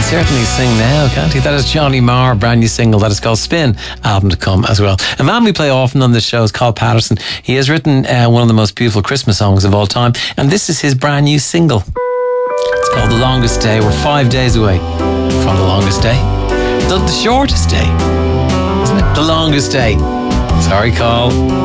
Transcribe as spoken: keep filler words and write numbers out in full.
certainly sing now, can't he? That is Johnny Marr, brand new single that is called Spin, album to come as well. A man we play often on this show is Carl Patterson. He has written uh, one of the most beautiful Christmas songs of all time, and this is his brand new single. It's called The Longest Day. We're five days away from the longest day. The, the shortest day, isn't it? The longest day. Sorry, Carl.